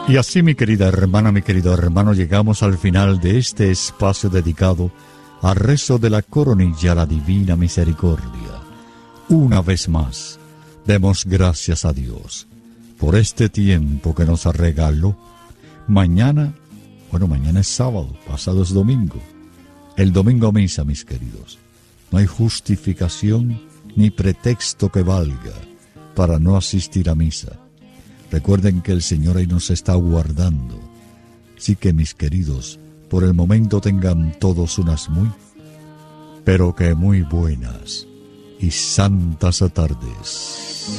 Y así, mi querida hermana, mi querido hermano, llegamos al final de este espacio dedicado al rezo de la coronilla a la Divina Misericordia. Una vez más, demos gracias a Dios por este tiempo que nos regaló. Mañana es sábado, pasado es domingo. El domingo misa, mis queridos. No hay justificación ni pretexto que valga para no asistir a misa. Recuerden que el Señor ahí nos está guardando. Así que, mis queridos, por el momento tengan todos unas pero que muy buenas y santas tardes.